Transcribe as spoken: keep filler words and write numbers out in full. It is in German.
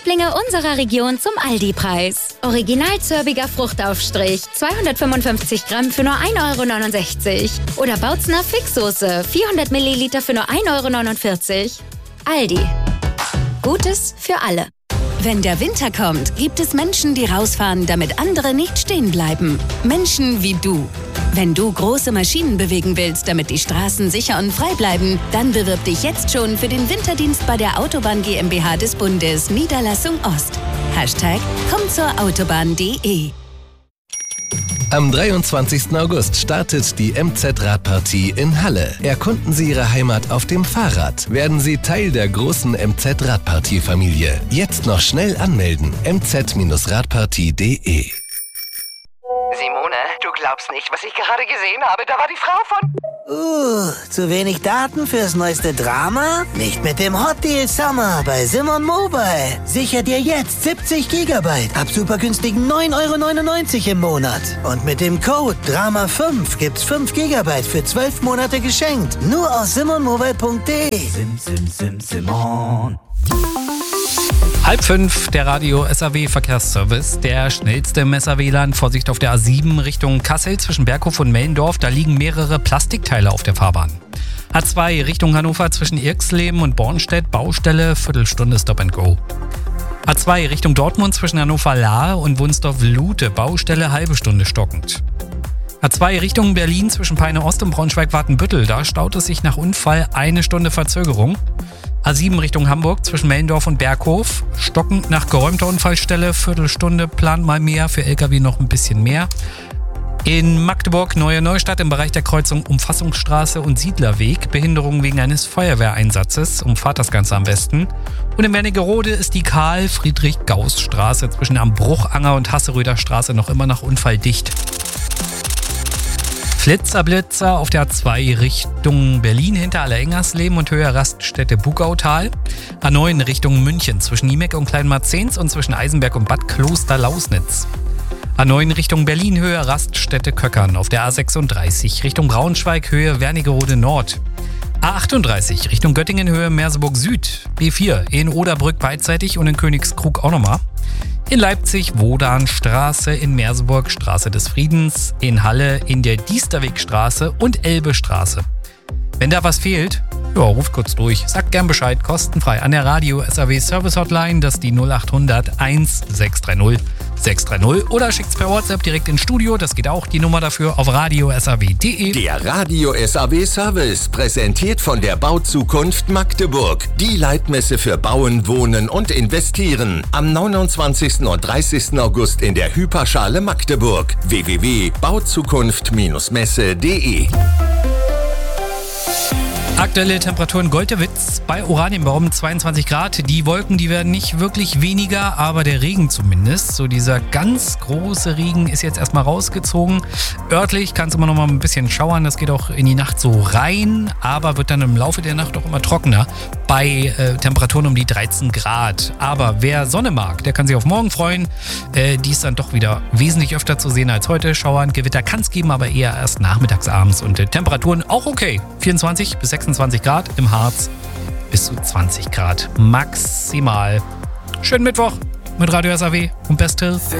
Lieblinge unserer Region zum Aldi-Preis. Original zörbiger Fruchtaufstrich, zweihundertfünfundfünfzig Gramm für nur ein Euro neunundsechzig. Oder Bautzner Fixsoße, vierhundert Milliliter für nur ein Euro neunundvierzig. Aldi. Gutes für alle. Wenn der Winter kommt, gibt es Menschen, die rausfahren, damit andere nicht stehen bleiben. Menschen wie du. Wenn du große Maschinen bewegen willst, damit die Straßen sicher und frei bleiben, dann bewirb dich jetzt schon für den Winterdienst bei der Autobahn GmbH des Bundes, Niederlassung Ost. Hashtag komm zur Autobahn punkt de. Am dreiundzwanzigsten August startet die M Z-Radpartie in Halle. Erkunden Sie Ihre Heimat auf dem Fahrrad. Werden Sie Teil der großen M Z-Radpartie-Familie. Jetzt noch schnell anmelden. m z radpartie punkt de. Simone, du glaubst nicht, was ich gerade gesehen habe. Da war die Frau von... Uh, zu wenig Daten fürs neueste Drama? Nicht mit dem Hot Deal Summer bei Simon Mobile. Sicher dir jetzt siebzig Gigabyte ab super günstigen neun Euro neunundneunzig im Monat. Und mit dem Code Drama fünf gibt's fünf Gigabyte für zwölf Monate geschenkt. Nur aus simon mobile punkt de. Sim, sim, sim, Simon. Halb fünf, der Radio S A W Verkehrsservice. Der schnellste im S A W-Land. Vorsicht auf der A sieben Richtung Kassel zwischen Berghof und Mellendorf. Da liegen mehrere Plastikteile auf der Fahrbahn. A zwei Richtung Hannover zwischen Irxleben und Bornstedt. Baustelle, Viertelstunde Stop and Go. A zwei Richtung Dortmund zwischen Hannover-Lahe und Wunsdorf-Lute. Baustelle, halbe Stunde stockend. A zwei Richtung Berlin zwischen Peine Ost und Braunschweig-Wartenbüttel. Da staut es sich nach Unfall eine Stunde Verzögerung. A sieben Richtung Hamburg zwischen Mellendorf und Berghof. Stockend nach geräumter Unfallstelle. Viertelstunde, plant mal mehr. Für L K W noch ein bisschen mehr. In Magdeburg, Neue Neustadt im Bereich der Kreuzung Umfassungsstraße und Siedlerweg. Behinderung wegen eines Feuerwehreinsatzes. Umfahrt das Ganze am besten. Und in Wernigerode ist die Karl-Friedrich-Gauss-Straße zwischen am Bruchanger und Hasseröder Straße noch immer nach Unfall dicht. Flitzerblitzer auf der A zwei Richtung Berlin hinter Allerengersleben und Höhe Raststätte Bugautal. A neun Richtung München zwischen Niemeck und Kleinmarzens und zwischen Eisenberg und Bad Kloster-Lausnitz. A neun Richtung Berlin Höhe Raststätte Köckern auf der A sechsunddreißig Richtung Braunschweig Höhe Wernigerode Nord. A achtunddreißig Richtung Göttingen Höhe Merseburg Süd. B vier in Oderbrück beidseitig und in Königskrug auch nochmal. In Leipzig Wodanstraße, in Merseburg Straße des Friedens, in Halle in der Diesterwegstraße und Elbestraße. Wenn da was fehlt, ja, ruft kurz durch. Sagt gern Bescheid, kostenfrei an der Radio S A W Service Hotline, das ist die null achthundert eins sechs drei null sechs drei null oder schickt's per WhatsApp direkt ins Studio, das geht auch, die Nummer dafür auf radio s a w punkt de. Der Radio S A W Service, präsentiert von der Bauzukunft Magdeburg. Die Leitmesse für Bauen, Wohnen und Investieren. Am neunundzwanzigsten und dreißigsten August in der Hyperschale Magdeburg. w w w punkt bauzukunft messe punkt de. Aktuelle Temperaturen Goldewitz bei Oranienbaum zweiundzwanzig Grad. Die Wolken, die werden nicht wirklich weniger, aber der Regen zumindest. So dieser ganz große Regen ist jetzt erstmal rausgezogen. Örtlich kann es immer noch mal ein bisschen schauern. Das geht auch in die Nacht so rein, aber wird dann im Laufe der Nacht auch immer trockener. Bei äh, Temperaturen um die dreizehn Grad. Aber wer Sonne mag, der kann sich auf morgen freuen. Äh, die ist dann doch wieder wesentlich öfter zu sehen als heute. Schauern, Gewitter kann es geben, aber eher erst nachmittags, abends. Und äh, Temperaturen auch okay. vierundzwanzig bis sechsundzwanzig Grad, im Harz bis zu zwanzig Grad maximal. Schönen Mittwoch mit Radio S A W und Best Till.